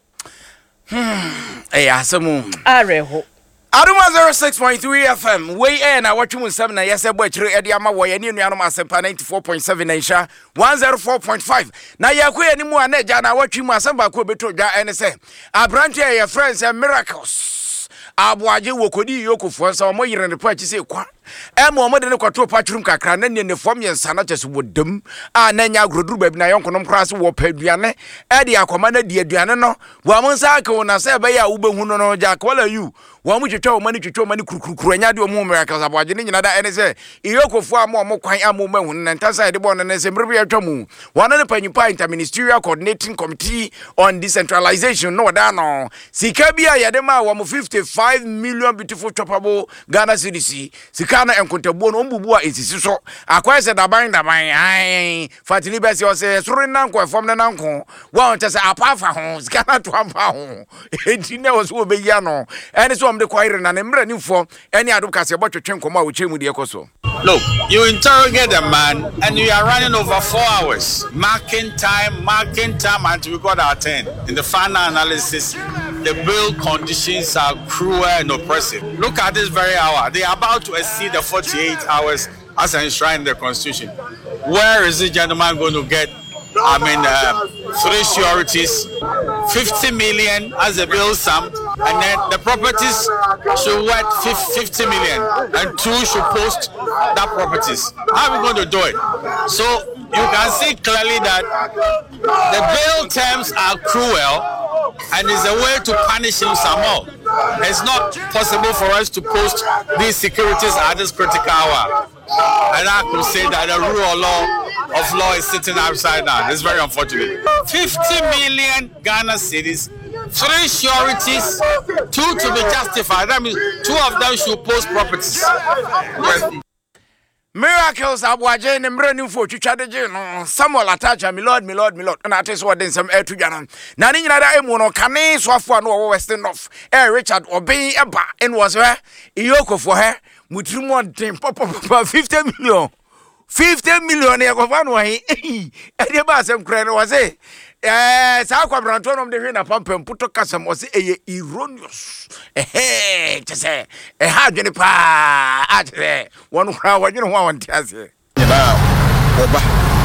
Hmm eh asemu areho Aduma zero six point three F M we e na watwum seven na yese bo akire e de ama wo ye ne nua no asempa ninety-four point seven na insha one oh four point five na yakoye ni mu anaja na watwum asemba ko beto dwa ene se abrante ye friends and miracles abuaje wokodi yokofo nsa mo yire ne pa chi se kwa ema omo de ne kwato patrum kakra na ne ne fom yensa na chese wodam a na nya agroduru babi na yonkonom krase wo paduane e de akoma na di aduane no wa mo nsa ka wona se be ya ubehu no no ja kwala you wa mu twetwa o mani twetwa o mani kurukuru anya de o mu miracles abuaje ne nyina da ene se iyokofo am o mo kwan am o mahu na ntasa de bo no ne se mrebe atwa mu wana ne panyipa interministerial coordinating committee on decentralization no da no sika bia ya de ma wa mo fifty-five million beautiful choppable Ghana cedis sika na enkontabuo no mbubu a esisi so akwa se daban daban ai fatili besi o se suru nanko efom na nanko wa on tese apafa ho sika na to ampa ho enti ne wo so obeya no eni so omde kwaire na ne mra nifo eni adubka se botwetwe nkoma wo chemu de ekoso. Look, you interrogate a man and you are running over four hours, marking time, marking time until we got our turn. In the final analysis, the bail conditions are cruel and oppressive. Look at this very hour. They are about to exceed the forty-eight hours as enshrined in the Constitution. Where is this gentleman going to get, I mean, uh, three sureties, fifty million as a bill sum, and then the properties should worth fifty million, and two should post that properties. How are we going to do it? So you can see clearly that the bail terms are cruel, and it's a way to punish him some more. It's not possible for us to post these securities at this critical hour. And I could say that the rule of law of law is sitting upside down. It's very unfortunate. fifty million Ghana cedis, three sureties, two to be justified. That means two of them should post properties. Yes. Miracles abuaje ne mra ni fo twitwa de je no Samuel Atacha my lord my lord my lord na ate so den sam etu dwanan na ne nyina da emu no kane so afo no wo Western North eh Richard Obin eba en was where iyokofo he mutirimu den papa fifty million fifty million e go fa no he e dey ba asem kra no wase eh sa kwa branto no de hwe na pampam puto kasam wase eye erroneous eh tse eh ha dwene pa atre wonu kra wadwene ho awonte ase na oba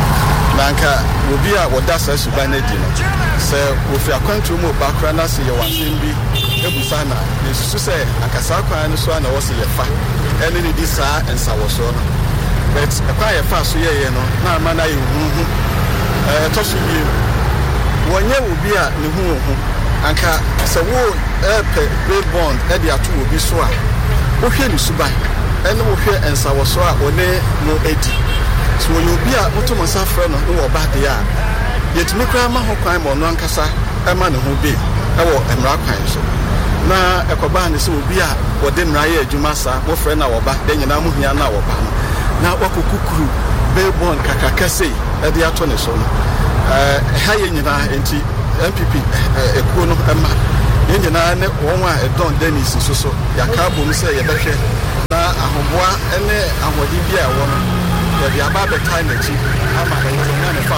nanka obi a woda sa suban na di no se ofi akwantu mu ba kra na se ye wasen bi ebusa na yesu se akasa kwan no so na wo se ye fa ene ni di sa ensa wo so no but akwa ye fa so ye ye no na ama na ye hu eh to so bi wonye obi a ne hu hu anka se wo epe great bond e di atu obi so a wo hwe ni suban ene wo hwe ensa wo so a one no edi so you be a moto mo safra no wo ba de a yetimi kra ma ho kwan mo no ankasa e ma ne ho be e wo emra kwan so na ekoba ne se obi a wo de mra ye adwuma sa wo frɛ na wo ba de nyina mo hia na wo ba no na wakokukuru be bon kakakase e de ato ne so no eh ha ye nyina enti M P P ekuo no ema ye nyina ne won a Edon Dennis so so yaka bom se ye behwe na ahoboa ene ahodi bi a wo no ya ba be time echi ama na ne fa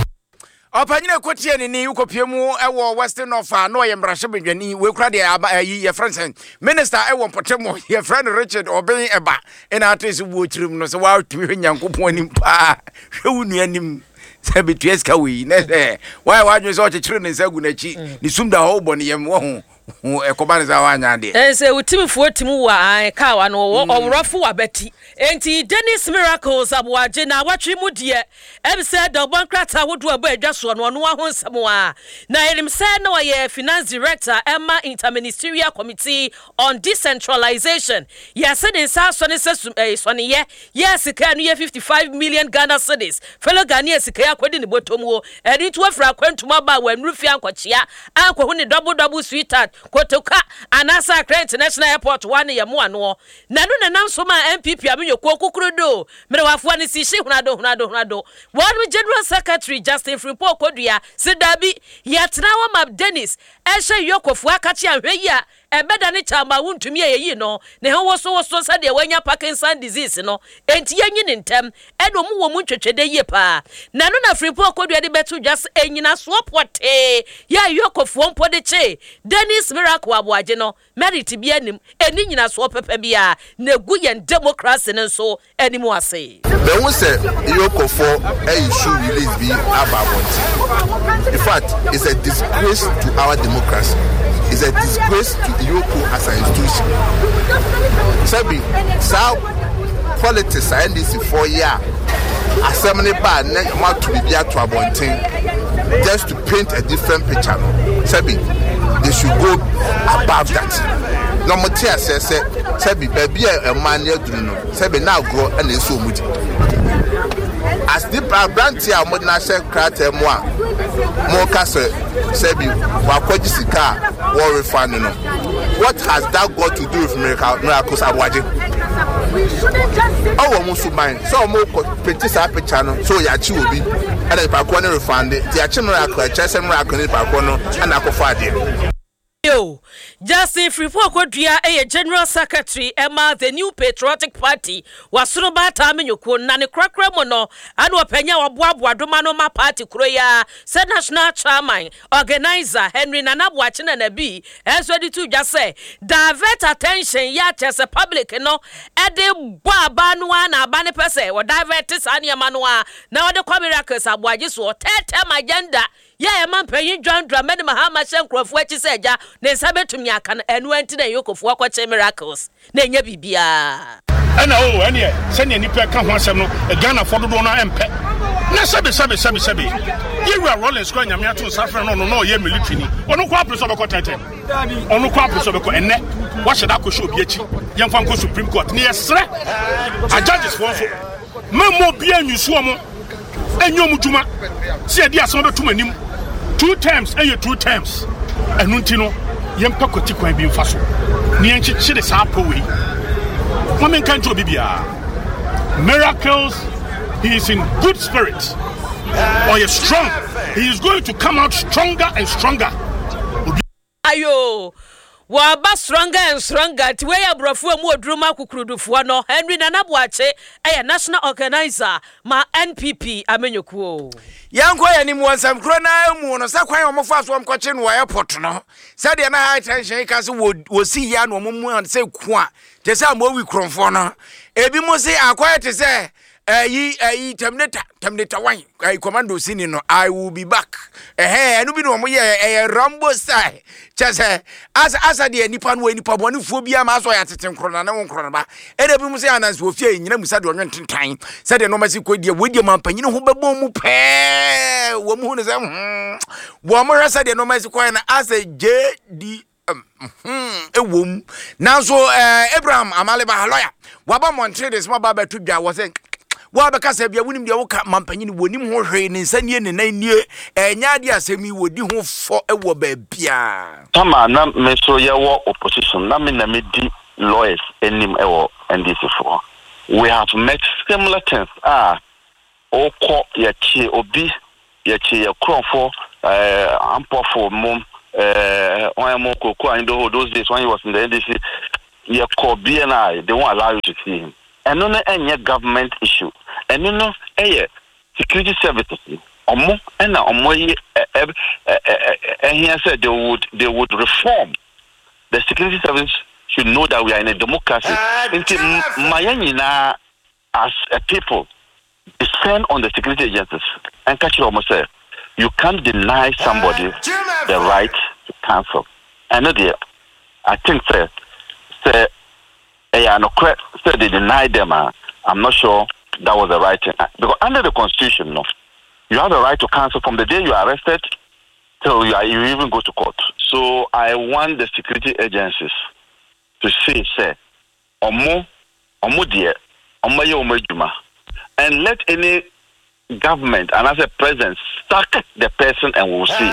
opanyina kotie ni ni ukopie mu ewo Western of no ye mbrahye bedwani we kura de aba yi ye friend minister ewo potemo ye friend Richard Oben eba ina atese wo chirim no se wa tumi hwankopon anim pa hwe wunu anim se betueska we ne se why wa dwen se o chechire ne nsagu na chi ni sumda ho bo ne yem wo ho ekoba ne za wa nya de eh se utimifuo timu wa ka wa no owrofo wa beti enti Dennis Miracles aboaje na watwe mu de em se dobon krata wodo aba adwaso no no ho nsem a na elim se na ye finance director Emma Interministerial Committee on Decentralization yes den sa so ne sesum eh so ne ye yes ka no ye fifty-five million Ghana cedis fellow Ghanaians sika yakodi ne botom wo edi to afra kwantuma ba wa nrufi ankwachia anko ne double double sweetheart kotoka anasa Accra International Airport one ye mo ano na no na nanso ma M P P amenyokuo kukurudo mere wafo ani si hye hunado hunado hunado one General Secretary Justin Frimpong Kodua Sidabi yatna wa Mab Dennis ehye yokofu akachi ahwe yi a ebeda ne chamba wuntumi ayeyi no ne ho woso woso sa de wanya Parkinson disease no enti yanyi ne ntem edo mu wo mu twetwede yie pa na no na Frimpong Kodua de betu just enyina so pote ya yokofu ompo de che Dennis Miracle aboaje no merit bi anim eni nyina so pepe bia na gu yen democracy ne so animu ase the one say yokofu e issue release bi ababonti in fact it's a disgrace to our democracy. It's a disgrace to Yoko as an institution. Sabi, so politics are ending in four years. Assembly bar next month to be to Abontin just to paint a different picture. Sabi, they should go above that. No matter say say Sabi, baby a man here do no. Sabi now grow and it's so much. As the brand here, I'm not saying crate moi. More castle, Sabi, Wakoji Sika, war refund. What has that got to do with Miracles Abuaje? Oh, Musu mind. So more pretty happy channel, so Yachi will be, and if I want to refund it, the Achimiracle, Chess and Miracle, and Akofadi. Yo, Justin Frimpong Kodua a General Secretary Emma the New Patriotic Party was so bad time you could nani crackra mono and wapenya wabuabwa domano ma party kroya said national chairman organizer Henry Nana watching and a B as ready to just say divert attention yet as a public no ede babanwa na bani pese or divert sania manua now the Miracles abwaji so term agenda yeah man pay John Dramani Mahama Shenkrofo echi seja ne sabe tumi aka enu enti na yokofo akwache Miracles na nya bibia ana o ene se ne nipa ka ho asem no Ghana fododo no empe na sabe sabe sabe sabe yewa Rolling Square nyame ato safre no no no ye military ni onu kwa preso beko tete onu kwa preso beko enne wa sheda ko show bi echi yemfa nko Supreme Court ne yesre a judges for so memo bia nyuso mo enyom djuma se ade aso betum anim two times eh two times enu ntino yempa koti kwan bi mfa so ne enchi chire sa powe women can do bibia Miracles. He is in good spirits or is strong. He is going to come out stronger and stronger. Ayo Waba stronger and stronger ti we abrofo mu odruma kukurudufo no Henry Nanabuache aya national organizer ma N P P amenyokuo yanko ya ni mwansam kro na mu no sakwan omofo aso omkwache no airport no said na high tension ka se wo si ya no mu an se ku a te se am wi kronfo no ebi mo se akwai te se ayi ayi terminator terminator one ayi commando sini no I will be back eh enu bi no mo ye eh Rambo style chese asa asa de nipa no nipa boni fuo bia ma so ya tete nkro na na nkro ba e de bi mu se ananse ofie nyina musa de onwen tentan se de no ma si ko de wodi ma panyine ho bebon mu pe wo mu ne se hm wo mo rasa de no ma si ko na asa J D hmm ewom na so eh Abraham Amaliba lawyer waba montre de small baba to dwa wo se wa be kasa bia wonim de wo ka mampanyini wonim ho hwe ne nsanie ne nan nie enya de asemi wodi ho fo ewo ba bia tama na me so ye wo opposition na me na me di lawyers enim ewo N D C for we have met similar things ah oko ye chi obi ye chi ye kronfo eh ampofo mum eh on mo koko and those days when he was in the N D C ye ko B N I they won't allow you to see him. And no any government issue. And no no eh security services. Omo and na omo and he said they would they would reform. The security service should know that we are in a democracy. Mayanyina as a people descend on the security agencies and catch you say you can't deny somebody the right to cancel. And no dear I think say say yeah, no, so they denied them. Uh, I'm not sure that was the right thing. Because under the Constitution, no, you have the right to cancel from the day you are arrested till you, are, you even go to court. So I want the security agencies to say, say, omo, omo dear, omo ye omo juma, and let any government and as a president sack the person, and we'll see.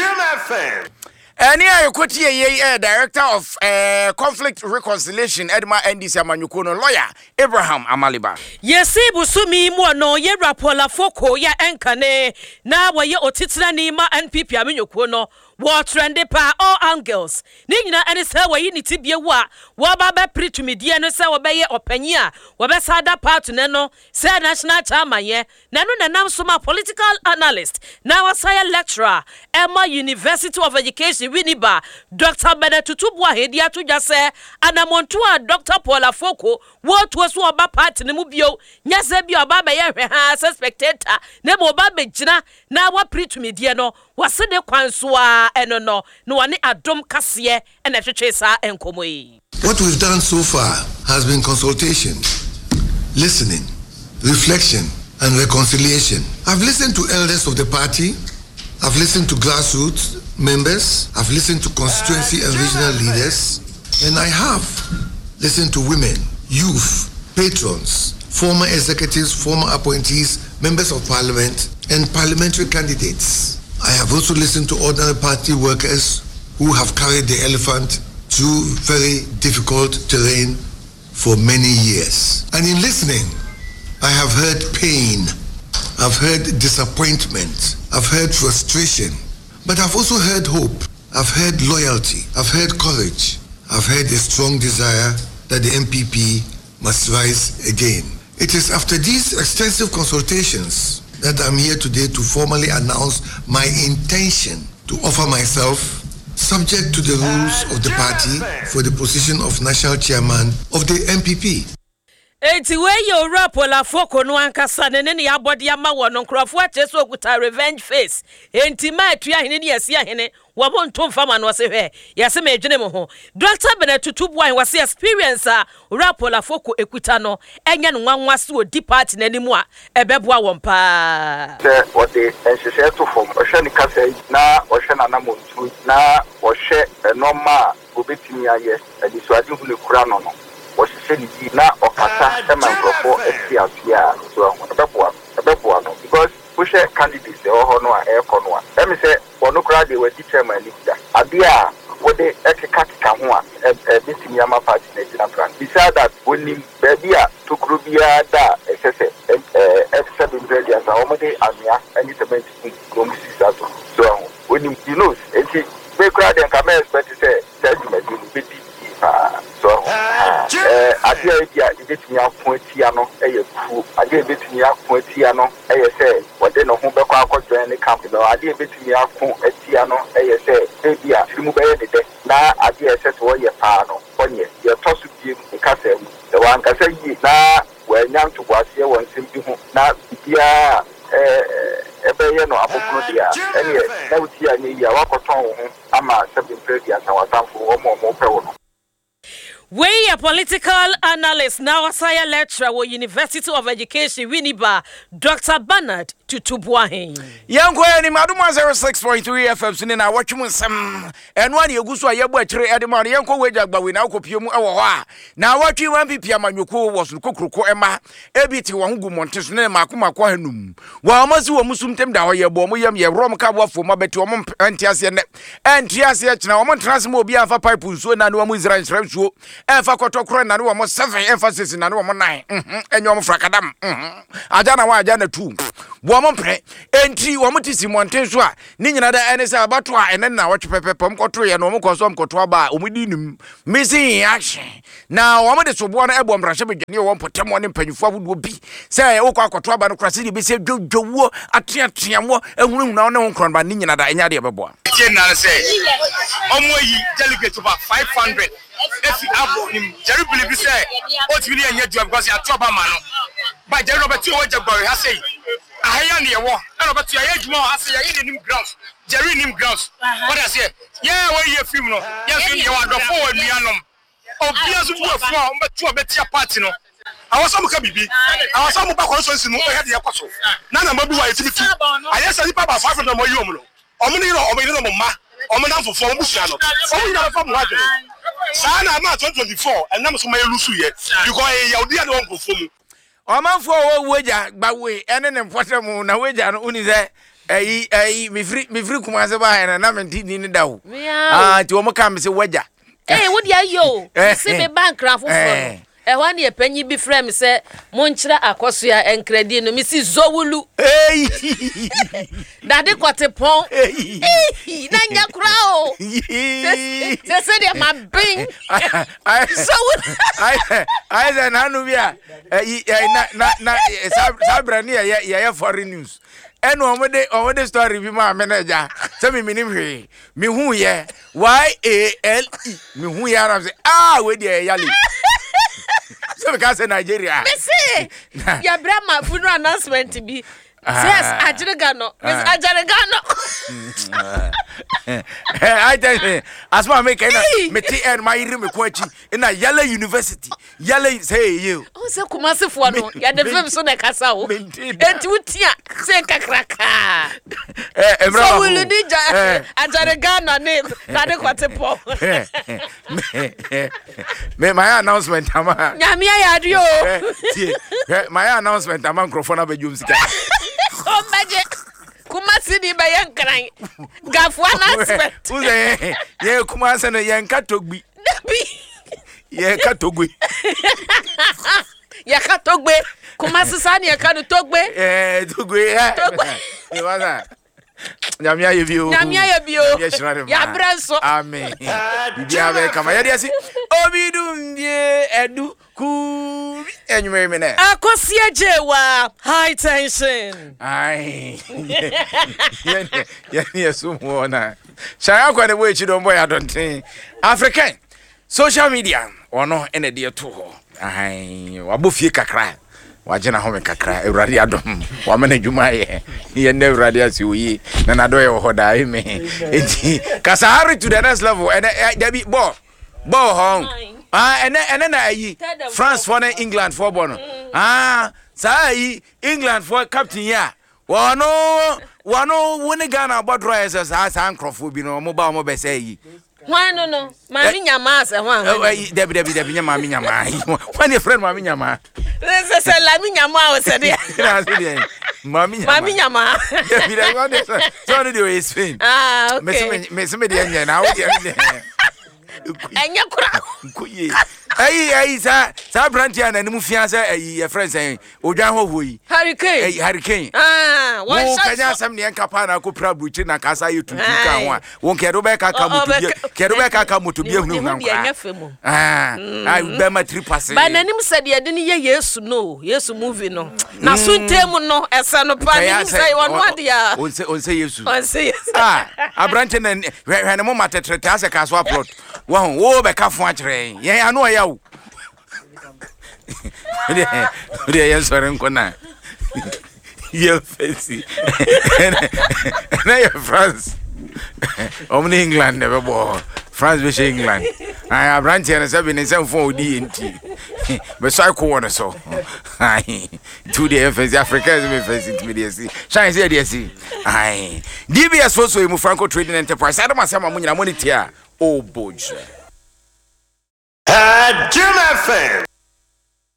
Uh, Any ayokoti ye director of uh, conflict reconciliation Edma N D C Amanyukono lawyer Abraham Amaliba. Yesi busumi mu no ye rapola foko ya enkane na wa ye otitira ni ma N P P Amanyukono wo trende pa all angles. Ni nyina ene se wa yi ni tibie wo a wo ba ba preach media no se wo be ye opanyi a wo be sada part ne no se national chairman ye na no nanam so ma political analyst na wa say lecturer Emma University of Education Winiba Doctor Benetutu Buahedi atuja se anamontu a Doctor Paul Afoko wo to so oba part ne mu bio nyase bi oba be ye hwe ha spectator ne mo oba be gina na wa preach media no wase de kwanso a eno no no wane adom kase e na hwehwe sa enkomo yi. What we've done so far has been consultation, listening, reflection and reconciliation. I've listened to elders of the party, I've listened to grassroots members, I've listened to constituency and regional leaders, and I have listened to women, youth, patrons, former executives, former appointees, members of parliament, and parliamentary candidates. I have also listened to ordinary party workers who have carried the elephant through very difficult terrain for many years. And in listening, I have heard pain, I've heard disappointment, I've heard frustration, but I've also heard hope, I've heard loyalty, I've heard courage, I've heard a strong desire that the N P P must rise again. It is after these extensive consultations that I'm here today to formally announce my intention to offer myself, subject to the rules of the party, for the position of national chairman of the N P P. Eti we yo rap wala foko no ankasa ne ne abodi ama wo no nkrofo acheso okuta revenge face enti ma atua hene ne yesi ahene wo bo ntom fama no se hwe yesi ma edwene mo ho Doctor Benetutu Buan wase experience a rap wala foko ekuta no enye no nwanwa se odi party nanimu a ebeboa won pa se what the ensese to form o hwe ni kasa na o hwe na na montu na o hwe enoma obetimi aye edisuadi hu le kura no no was na okata e mankrofo efiafia so ebeboa ebeboa no because push candidates e ho no a e ko no a let me say ono kra de we chairman ni da abia wo de ekeka keka ho a e bitimi ama party na gina plan beside that woni baby a tokro bia da esese e seven hundred years a o de amia any seventy kilometers so woni you know enti be kra de ka me expect say say ye ku ade betimi akon atia no eye se wode no ho bekọ akọjoin ne camp no ade betimi akon atia no eye se e bia trimu be ye de na ade ese to ye pa no onye ye tosu biem nkasa mu e wan kasa yi na wa nyanto boase won simbi ho na bia eh ebe ye no abokunu dia ene na uti anye yi awakoton ho ama seven previous na wasamfo wo mo mo pe wo no. We a political analyst now a lecturer at University of Education Winneba, Doctor Bernard Tutubuahin. Young Queen Maduma zero six point three F M Sunina watching some and one you go so a yabu tree at the money Yanko Wajak but we now copium our now what you want P P M Manuko was Kuku Emma Ebiti Wangu Montes Makuma Quanum. While Masu Musum Tem Dawa Yabomuyam ya Rom Kawa for Mabetu Antiasian Antiasiach now one transmobia for pipe so and one was Ramshow. Efa kotokro na no mo seven emphasis na no mo nine mhm enyo mo frakadam mhm ajana wa ajana two bo mo pre enti wo mo tisi monten so a ni nyina da ene sa abato a ene na wo twepepem kotro ye no mo koso mkoto aba o mo dinim missing action na wo mo de sobo na ebo mrahye begane wo potem wo ne mpanyufo abudo bi se wo kwa akoto aba no krase de bi se dwodwo ateateamo ehunu na wo ne ho nkron ba ni nyina da enya de bebo a na say omo yi delegate over five hundred if you have him Jerry believe say what really enye do because you atoba ma no but Jerry Robert you wajagbo ha say ahaya ne wo e Robert you ajuma ha say you nim grounds Jerry nim grounds what I say yeah when you film no yes you wadofo wa nuanom obia so bu afu a mbetu obetia party no awoso muka bibi awoso mu ba consensus no e head yakoso na na mabu wa yetimitu ayesa ni papa five hundred mo yi omulo omuni ro omuni no ma omuna fofo omusia no omuni na fa mu hadwe sana ma twenty twenty-four and na so ma yelusu ye because yaudi ade won kofo mu omanfo wo weja gbawe ene ne mpotem na weja no uni ze ayi ayi mi free mi free kuma se ba na na menti ni dawo ah ti o mo ka me se weja eh wo dia yo se be bank ra fofo e ho na epanyi bi frame se monkyira akoso ya enkredi no mi si zowulu eh dade kwatepon eh na nya kura o se se dia ma bin zowulu ai ai za na nu bia na na na sabra ni ya ya foreign news eno omode omode story bi ma manager se mi minim hwe mi hu ye y a l e mi hu ya na se ah we dia yale so because Nigeria me say ya brama funeral announcement bi says Ajerigano is Ajerigano I tell you asma make na me T N my iri me kwachi na Yale University Yale say you o se Kumasi fo no ya de film so na kasa o enti utia se kakraka eh emra so will di Ajerigano ne na de kwatepo me my announcement ama nyamia ya dio my announcement ama microphone abejum sika oh magic Kumasi ni ba yankran gafu announcement uze ye Kumasi no yanka togbi ye ka togbe ye ka togbe Kumasi sani ye ka togbe eh togbe eh e wala nyamia ye bio nyamia ye bio ya branso amen bibia be kama ye diasi obidumdie edu ku enyume mene akosia jewa high tension ai yani yani asumo na shaya kwa ne we chido mbo ya donten African social media ono ene de to ho ai wabofie kakra wagena home kakra ewrade adom wa manadwuma ye ye na ewrade asi oyi na nado ye ho da eme enti kasahari to the next level and there be ball ball hon ah ene ene na ayi France for England for bono ah sai England for captain ya wono wono woni Ghana bodro esa sa sa ankrofo bi no mo ba mo be say yi why no no mami nyama ase hwan debi debi debi nyama mami nyama when your friend mami nyama se se la mi nyama o se de na se de mami nyama mami nyama debi debi what is so no dey Spain ah okay me me me de nya na wo de Enya kura. Nkuye. Ayi ayi sa sa branch ya na nimu fiansa ayi your friend say odwan hoho yi. Hurricane. Ayi hurricane. Ah, one shot. Wo kanya sam ne enka na ko pra buchi na kasa yi tuntu ka ho a. Won ke do be ka ka motubie. Ke do be ka ka motubie hunu na kwa. Ah, ai be ma tripase. Ba nanim said ye de ne ye Yesu no. Yesu movie no. Na suntem no esa no pa ni say won wade ya. On say on say Yesu. On say Yesu. Ah, abranche na hwe mo matetrete ase ka so upload. Wo wo be ka fo a kire. Ye anu ya wo. Ode ode ye sore nko na. Ye fancy. Na ye France. Omni England never bo. France be England. I abranche na se be ne se fo odi enti. Be so ko won so. Ai. To the fancy Africa is me fancy intimidation. Shine say dey see. Ai. D B S so mu Franco Trading Enterprise. Adam asema mu nyina money tia. Oh boy. Uh, Jim F M.